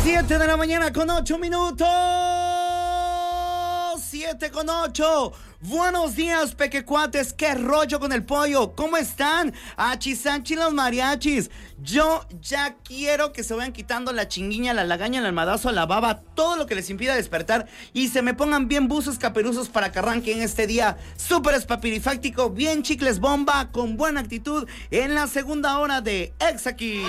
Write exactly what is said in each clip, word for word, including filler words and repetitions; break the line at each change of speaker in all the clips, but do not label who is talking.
siete de la mañana con ocho minutos. siete con ocho. Buenos días, pequecuates. ¿Qué rollo con el pollo? ¿Cómo están? Achisanchi los mariachis. Yo ya quiero que se vayan quitando la chinguiña, la lagaña, el almadazo, la baba, todo lo que les impida despertar y se me pongan bien buzos caperuzos para que arranquen este día súper espapirifáctico, bien chicles bomba, con buena actitud en la segunda hora de Exa Kids.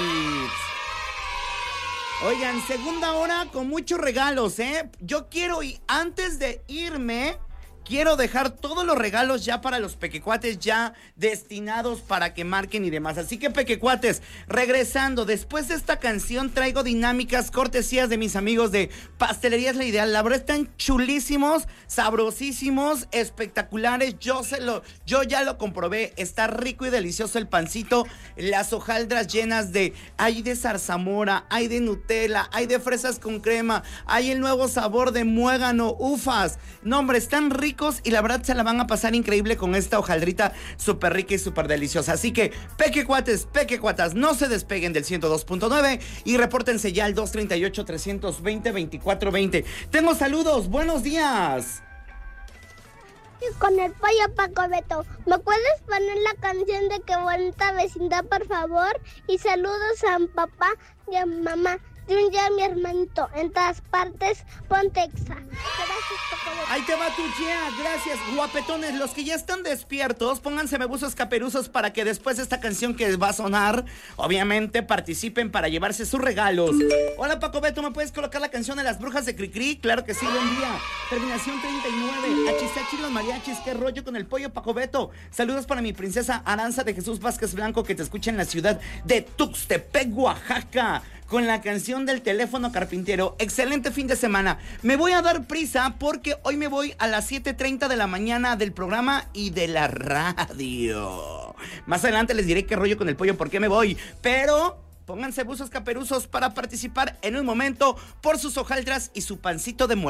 Oigan, segunda hora con muchos regalos, ¿eh? Yo quiero, y antes de irme, quiero dejar todos los regalos ya para los pequecuates, ya destinados para que marquen y demás. Así que, pequecuates, regresando, después de esta canción traigo dinámicas, cortesías de mis amigos de Pastelerías La Ideal. La verdad están chulísimos, sabrosísimos, espectaculares. Yo se lo, yo ya lo comprobé. Está rico y delicioso el pancito, las hojaldras llenas de, hay de zarzamora, hay de Nutella, hay de fresas con crema, hay el nuevo sabor de muégano, ufas. No, hombre, están ricos. Y la verdad se la van a pasar increíble con esta hojaldrita súper rica y súper deliciosa. Así que, pequecuates, pequecuatas, no se despeguen del ciento dos punto nueve y repórtense ya al dos treinta y ocho, trescientos veinte, veinticuatro veinte. Tengo saludos, buenos días.
Con el pollo Paco Beto, ¿me puedes poner la canción de Qué bonita vecindad, por favor? Y saludos a mi papá y a mi mamá. De un día mi hermanito, en todas partes, ponte Exa. Gracias, Paco Beto.
Ahí te va tu yeah, gracias, guapetones. Los que ya están despiertos, pónganse bebuzos caperuzos para que después de esta canción que va a sonar, obviamente participen para llevarse sus regalos. Hola, Paco Beto, ¿me puedes colocar la canción de las brujas de Cricri? Claro que sí, buen día. Terminación treinta y nueve. Achisachi los mariachis, qué rollo con el pollo, Paco Beto. Saludos para mi princesa Aranza de Jesús Vázquez Blanco, que te escucha en la ciudad de Tuxtepec, Oaxaca, con la canción del teléfono carpintero. Excelente fin de semana. Me voy a dar prisa porque hoy me voy a las siete treinta de la mañana del programa y de la radio. Más adelante les diré qué rollo con el pollo, por qué me voy. Pero pónganse buzos caperuzos para participar en un momento por sus hojaldras y su pancito de muerte.